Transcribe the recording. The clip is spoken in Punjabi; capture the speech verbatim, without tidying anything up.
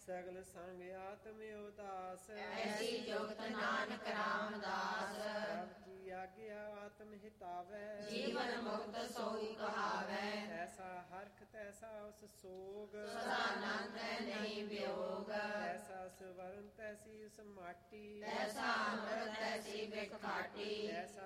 ਸਗਲ ਸੰਗ ਆਤਮ ਉਦਾਸ ਐਸੀ ਜੁਗਤ ਨਾਨਕ ਰਾਮਦਾਸ ਸਭ ਕੀ ਆਗਿਆ ਆਤਮ ਹਿਤਾਵੈ ਜੀਵਨ ਮੁਕਤ ਸੋਈ ਕਹਾਵੈ ਐਸਾ ਹਰਖ ਤੈਸਾ ਉਸ ਸੋਗ ਸਦਾ ਆਨੰਦ ਹੈ ਨਹੀਂ ਵਿਯੋਗ ਐਸਾ ਸਵਰਨ ਤੈਸੀ ਉਸ ਮਾਟੀ ਐਸਾ ਅੰਮ੍ਰਿਤ ਐਸੀ ਬਿਖ ਖਾਟੀ ਐਸਾ